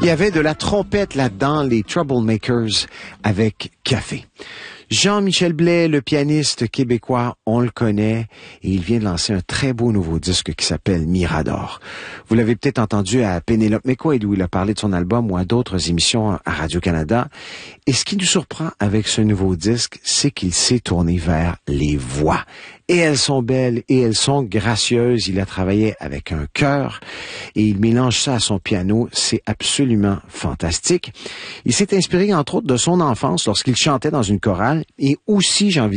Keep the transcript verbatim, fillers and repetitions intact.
Il y avait de la trompette là-dedans, les Troublemakers avec Café. Jean-Michel Blais, le pianiste québécois, on le connaît et il vient de lancer un très beau nouveau disque qui s'appelle Mirador. Vous l'avez peut-être entendu à Pénélope McQuaid où il a parlé de son album ou à d'autres émissions à Radio-Canada. Et ce qui nous surprend avec ce nouveau disque, c'est qu'il s'est tourné vers les voix. Et elles sont belles et elles sont gracieuses. Il a travaillé avec un chœur et il mélange ça à son piano. C'est absolument fantastique. Il s'est inspiré entre autres de son enfance lorsqu'il chantait dans une chorale et aussi, j'ai envie